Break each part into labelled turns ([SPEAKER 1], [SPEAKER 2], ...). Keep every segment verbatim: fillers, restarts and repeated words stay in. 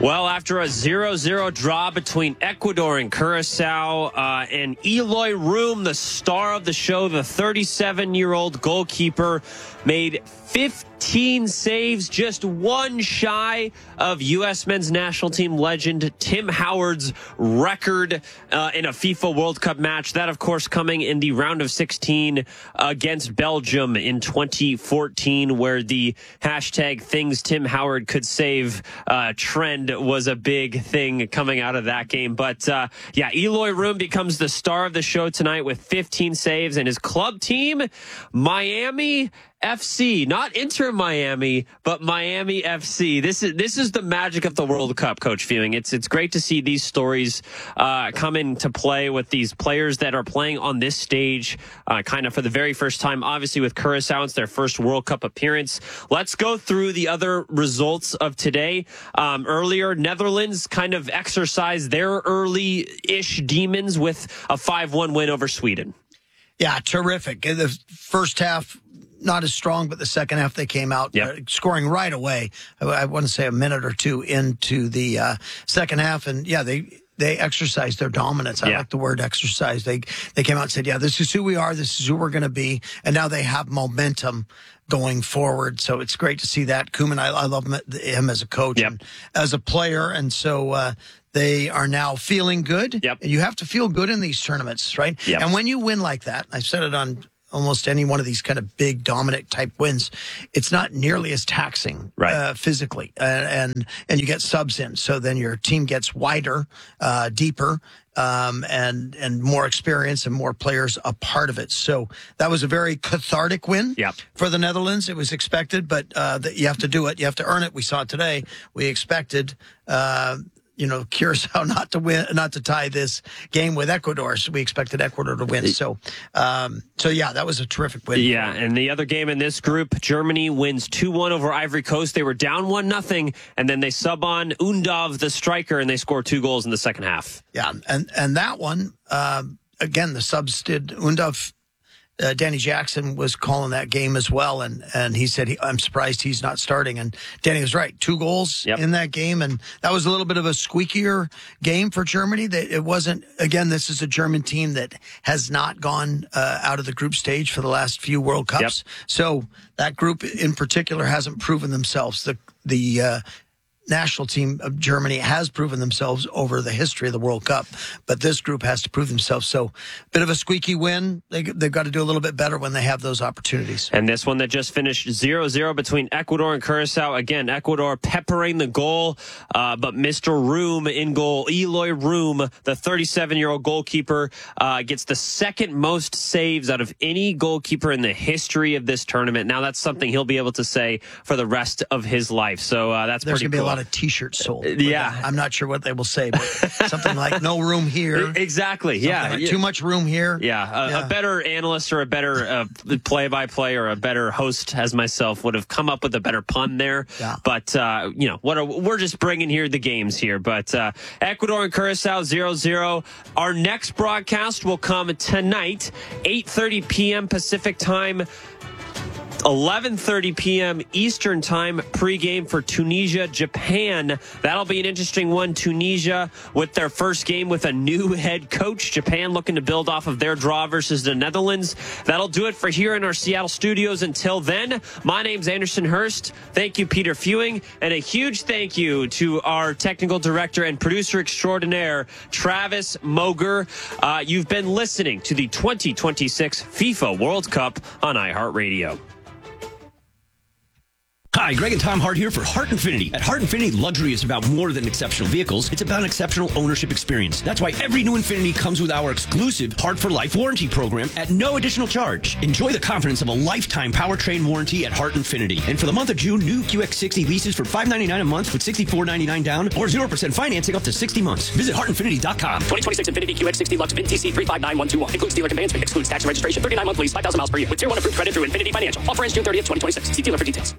[SPEAKER 1] Well, after a zero zero draw between Ecuador and Curacao, uh, and Eloy Room, the star of the show, the thirty-seven-year-old goalkeeper, made fifteen saves, just one shy of U S men's national team legend Tim Howard's record uh, in a FIFA World Cup match. That, of course, coming in the round of sixteen against Belgium in twenty fourteen, where the hashtag things Tim Howard could save uh, trend was a big thing coming out of that game. But uh, yeah, Eloy Room becomes the star of the show tonight with fifteen saves, and his club team, Miami F C, not Inter Miami, but Miami F C. This is this is the magic of the World Cup, Coach Fewing. It's it's great to see these stories uh, come into play with these players that are playing on this stage, uh, kind of for the very first time. Obviously, with Curacao, it's their first World Cup appearance. Let's go through the other results of today. Um, earlier, Netherlands kind of exercised their early-ish demons with a five one win over Sweden.
[SPEAKER 2] Yeah, terrific. The first half, not as strong, but the second half they came out yep. uh, scoring right away. I, I want to say a minute or two into the uh, second half, and yeah, they they exercised their dominance. I yeah. like the word exercise. They they came out and said, "Yeah, this is who we are. This is who we're going to be," and now they have momentum going forward. So it's great to see that. Koeman, I, I love him, him as a coach
[SPEAKER 1] yep.
[SPEAKER 2] and as a player, and so. Uh, They are now feeling good.
[SPEAKER 1] Yep.
[SPEAKER 2] And you have to feel good in these tournaments, right?
[SPEAKER 1] Yep.
[SPEAKER 2] And when you win like that, I've said it on almost any one of these kind of big, dominant type wins, it's not nearly as taxing
[SPEAKER 1] right.
[SPEAKER 2] uh, physically. Uh, and and you get subs in. So then your team gets wider, uh, deeper, um, and, and more experience and more players a part of it. So that was a very cathartic win
[SPEAKER 1] yep.
[SPEAKER 2] for the Netherlands. It was expected, but uh, the, you have to do it. You have to earn it. We saw it today. We expected uh you know, Curacao not to win, not to tie this game with Ecuador. So we expected Ecuador to win. So, um, so yeah, that was a terrific win.
[SPEAKER 1] Yeah, and the other game in this group, Germany wins two one over Ivory Coast. They were down one nothing, and then they sub on Undav, the striker, and they score two goals in the second half.
[SPEAKER 2] Yeah, and and that one, um, again, the subs did. Undav, Uh, Danny Jackson was calling that game as well, and, and he said, he, I'm surprised he's not starting. And Danny was right. Two goals
[SPEAKER 1] yep.
[SPEAKER 2] in that game, and that was a little bit of a squeakier game for Germany. That it wasn't, again, this is a German team that has not gone uh, out of the group stage for the last few World Cups.
[SPEAKER 1] Yep.
[SPEAKER 2] So that group in particular hasn't proven themselves. The, the uh, national team of Germany has proven themselves over the history of the World Cup, but this group has to prove themselves. So, bit of a squeaky win. They, they've got to do a little bit better when they have those opportunities.
[SPEAKER 1] And this one that just finished zero zero between Ecuador and Curacao. Again, Ecuador peppering the goal, uh, but Mister Room in goal. Eloy Room, the thirty-seven-year-old goalkeeper, uh, gets the second most saves out of any goalkeeper in the history of this tournament. Now, that's something he'll be able to say for the rest of his life. So uh, that's
[SPEAKER 2] There's
[SPEAKER 1] pretty
[SPEAKER 2] gonna
[SPEAKER 1] cool.
[SPEAKER 2] Be a lot of T-shirts sold.
[SPEAKER 1] Yeah,
[SPEAKER 2] I'm not sure what they will say, but something like "no room here."
[SPEAKER 1] Exactly.
[SPEAKER 2] Something
[SPEAKER 1] Yeah.
[SPEAKER 2] Like, too much room here.
[SPEAKER 1] Yeah. A,
[SPEAKER 2] yeah.
[SPEAKER 1] a better analyst or a better uh, play-by-play or a better host, as myself, would have come up with a better pun there.
[SPEAKER 2] Yeah.
[SPEAKER 1] But uh, you know, what are, we're just bringing here the games here. But uh, Ecuador and Curacao zero zero. Our next broadcast will come tonight, eight thirty p.m. Pacific time. eleven thirty p.m. Eastern time pregame for Tunisia, Japan. That'll be an interesting one. Tunisia with their first game with a new head coach. Japan looking to build off of their draw versus the Netherlands. That'll do it for here in our Seattle studios. Until then, my name's Anderson Hurst. Thank you, Peter Fewing. And a huge thank you to our technical director and producer extraordinaire, Travis Moger. Uh, you've been listening to the twenty twenty-six FIFA World Cup on iHeartRadio.
[SPEAKER 3] Hi, Greg and Tom Hart here for Hart Infinity. At Hart Infinity, luxury is about more than exceptional vehicles. It's about an exceptional ownership experience. That's why every new Infinity comes with our exclusive Hart for Life warranty program at no additional charge. Enjoy the confidence of a lifetime powertrain warranty at Hart Infinity. And for the month of June, new Q X sixty leases for five hundred ninety-nine dollars a month with sixty-four ninety-nine down or zero percent financing up to sixty months. Visit Hart Infinity dot com.
[SPEAKER 4] twenty twenty-six Infiniti Q X sixty Lux V I N T C three five nine one two one. Includes dealer conveyance fee. Excludes tax and registration. thirty-nine month lease. five thousand miles per year. With tier one approved credit through Infinity Financial. Offer ends June thirtieth, twenty twenty-six. See dealer for details.
[SPEAKER 5] You bought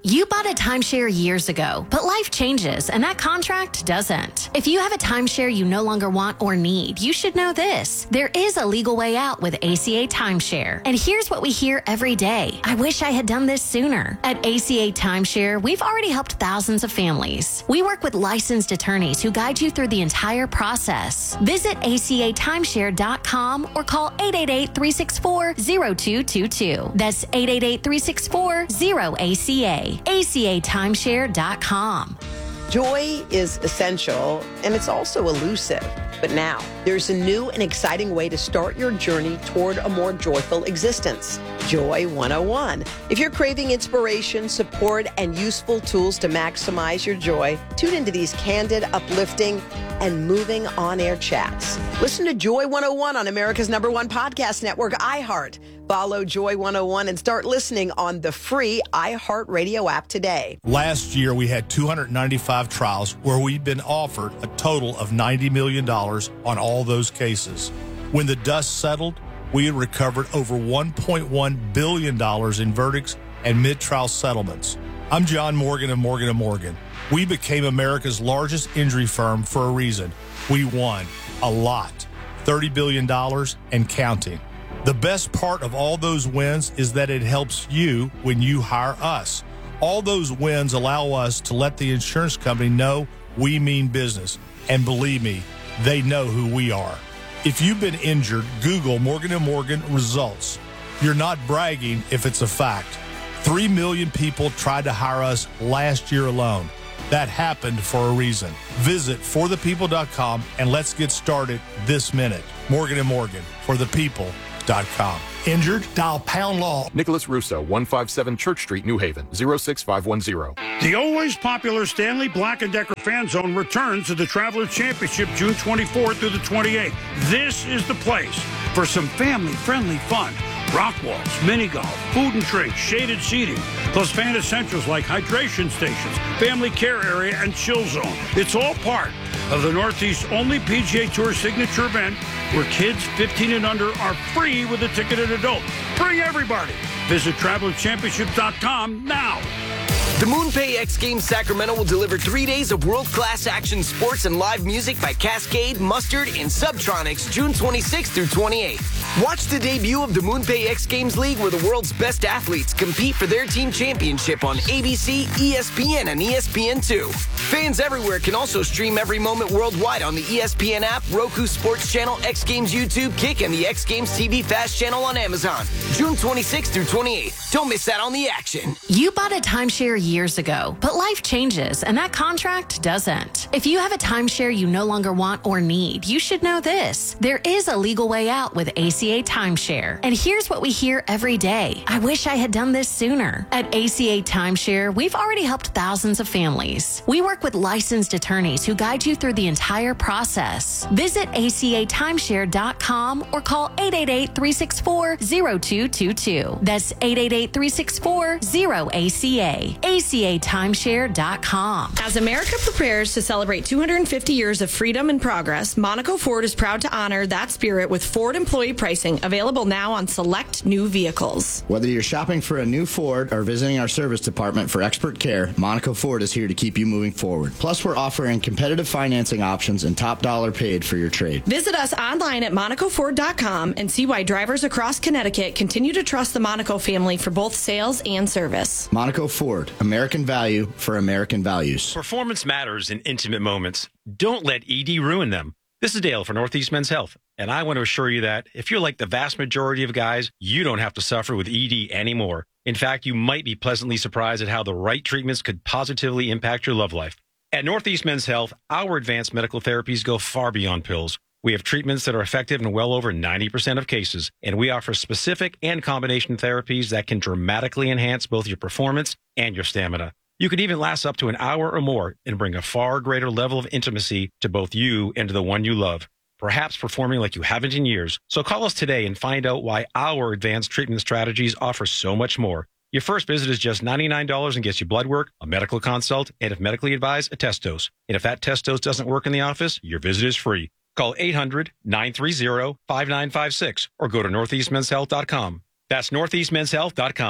[SPEAKER 5] bought a timeshare years ago, but life changes and that contract doesn't. If you have a timeshare you no longer want or need, you should know this. There is a legal way out with A C A Timeshare. And here's what we hear every day. I wish I had done this sooner. At A C A Timeshare, we've already helped thousands of families. We work with licensed attorneys who guide you through the entire process. Visit A C A timeshare dot com or call eight eight eight, three six four, zero two two two. That's eight eight eight, three six four, zero A C A. A C A timeshare dot com.
[SPEAKER 6] Joy is essential, and it's also elusive. But now, there's a new and exciting way to start your journey toward a more joyful existence. Joy one oh one. If you're craving inspiration, support, and useful tools to maximize your joy, tune into these candid, uplifting, and moving on-air chats. Listen to Joy one oh one on America's number one podcast network, iHeart. Follow Joy one oh one and start listening on the free iHeartRadio app today.
[SPEAKER 7] Last year, we had two hundred ninety-five trials where we've been offered a total of ninety million dollars on all those cases. When the dust settled, we had recovered over one point one billion dollars in verdicts and mid-trial settlements. I'm John Morgan of Morgan and Morgan. We became America's largest injury firm for a reason. We won a lot, thirty billion dollars and counting. The best part of all those wins is that it helps you when you hire us. All those wins allow us to let the insurance company know we mean business. And believe me, they know who we are. If you've been injured, Google Morgan and Morgan results. You're not bragging if it's a fact. Three million people tried to hire us last year alone. That happened for a reason. Visit for the people dot com and let's get started this minute. Morgan and Morgan, for the people dot com. Injured? Dial pound law.
[SPEAKER 8] Nicholas Russo, one fifty-seven Church Street, New Haven, zero six five one zero.
[SPEAKER 9] The always popular Stanley Black and Decker Fan Zone returns to the Travelers Championship June twenty-fourth through the twenty-eighth. This is the place for some family-friendly fun. Rock walls, mini golf, food and drink, shaded seating, plus fan essentials like hydration stations, family care area, and chill zone. It's all part of the Northeast's only P G A Tour signature event where kids fifteen and under are free with a ticketed adult. Bring everybody. Visit travelers championship dot com now.
[SPEAKER 10] The MoonPay X Games Sacramento will deliver three days of world-class action sports and live music by Cascade, Mustard, and Subtronics June twenty-sixth through twenty-eighth. Watch the debut of the MoonPay X Games League where the world's best athletes compete for their team championship on A B C, E S P N, and E S P N two. Fans everywhere can also stream every moment worldwide on the E S P N app, Roku Sports Channel, X Games YouTube, Kick, and the X Games T V Fast Channel on Amazon. June twenty-sixth through twenty-eighth. Don't miss out on the action.
[SPEAKER 5] You bought a timeshare years ago, but life changes and that contract doesn't. If you have a timeshare you no longer want or need, you should know this. There is a legal way out with A C A Timeshare. And here's what we hear every day. I wish I had done this sooner. At A C A Timeshare, we've already helped thousands of families. We work with licensed attorneys who guide you through the entire process. Visit A C A timeshare dot com or call eight eight eight, three six four, zero two two two. That's eight eight eight, three six four, zero A C A. A C A timeshare dot com.
[SPEAKER 11] As America prepares to celebrate two hundred fifty years of freedom and progress, Monaco Ford is proud to honor that spirit with Ford employee pricing available now on select new vehicles.
[SPEAKER 12] Whether you're shopping for a new Ford or visiting our service department for expert care, Monaco Ford is here to keep you moving forward. Plus, we're offering competitive financing options and top dollar paid for your trade.
[SPEAKER 11] Visit us online at monaco ford dot com and see why drivers across Connecticut continue to trust the Monaco family for both sales and service.
[SPEAKER 12] Monaco Ford, American value for American values.
[SPEAKER 13] Performance matters in intimate moments. Don't let E D ruin them. This is Dale for Northeast Men's Health, and I want to assure you that if you're like the vast majority of guys, you don't have to suffer with E D anymore. In fact, you might be pleasantly surprised at how the right treatments could positively impact your love life. At Northeast Men's Health, our advanced medical therapies go far beyond pills. We have treatments that are effective in well over ninety percent of cases, and we offer specific and combination therapies that can dramatically enhance both your performance and your stamina. You could even last up to an hour or more and bring a far greater level of intimacy to both you and to the one you love, perhaps performing like you haven't in years. So call us today and find out why our advanced treatment strategies offer so much more. Your first visit is just ninety-nine dollars and gets you blood work, a medical consult, and if medically advised, a test dose. And if that test dose doesn't work in the office, your visit is free. Call eight hundred, nine three zero, five nine five six or go to northeast men's health dot com. That's northeast men's health dot com.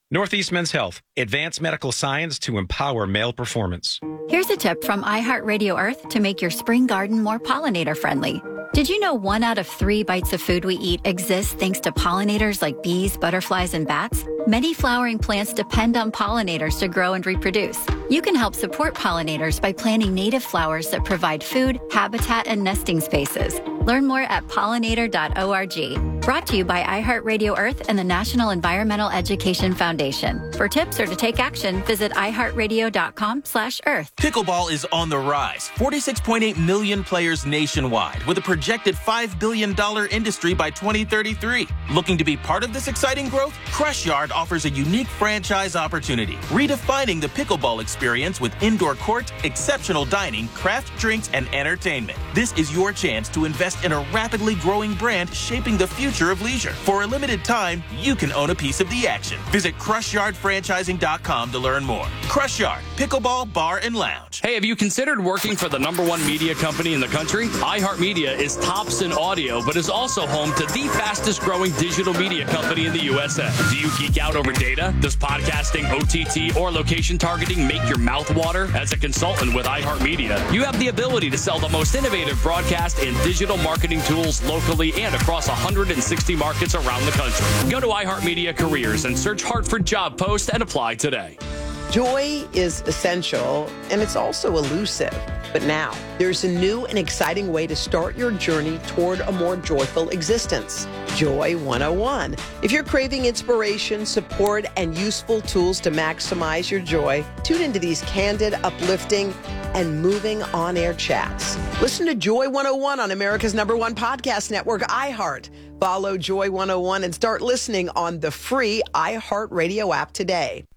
[SPEAKER 13] Northeast Men's Health, advanced medical science to empower male performance.
[SPEAKER 14] Here's a tip from iHeartRadio Earth to make your spring garden more pollinator friendly. Did you know one out of three bites of food we eat exists thanks to pollinators like bees, butterflies, and bats? Many flowering plants depend on pollinators to grow and reproduce. You can help support pollinators by planting native flowers that provide food, habitat, and nesting spaces. Learn more at pollinator dot org. Brought to you by iHeartRadio Earth and the National Environmental Education Foundation. For tips or to take action, visit iHeartRadio.com slash Earth.
[SPEAKER 15] Pickleball is on the rise. forty-six point eight million players nationwide with a projected five billion dollars industry by twenty thirty-three. Looking to be part of this exciting growth? Crush Yard offers a unique franchise opportunity, redefining the pickleball experience with indoor court, exceptional dining, craft drinks, and entertainment. This is your chance to invest in a rapidly growing brand shaping the future of leisure. For a limited time, you can own a piece of the action. Visit crush yard franchising dot com to learn more. Crush Yard, pickleball bar and lounge.
[SPEAKER 4] Hey, have you considered working for the number one media company in the country? iHeartMedia is tops in audio, but is also home to the fastest growing digital media company in the U S A. Do you geek out over data? Does podcasting, O T T, or location targeting make your mouth water? As a consultant with iHeartMedia, you have the ability to sell the most innovative broadcast and digital marketing tools locally and across one hundred sixty markets around the country. Go to iHeartMedia Careers and search Hartford job post and apply today.
[SPEAKER 6] Joy is essential, and it's also elusive. But now, there's a new and exciting way to start your journey toward a more joyful existence. Joy one oh one. If you're craving inspiration, support, and useful tools to maximize your joy, tune into these candid, uplifting, and moving on-air chats. Listen to Joy one oh one on America's number one podcast network, iHeart. Follow Joy one oh one and start listening on the free iHeartRadio app today.